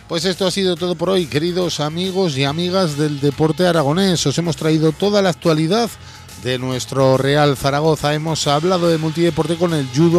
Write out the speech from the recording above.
Pues esto ha sido todo por hoy, queridos amigos y amigas del deporte aragonés. Os hemos traído toda la actualidad de nuestro Real Zaragoza. Hemos hablado de multideporte con el judo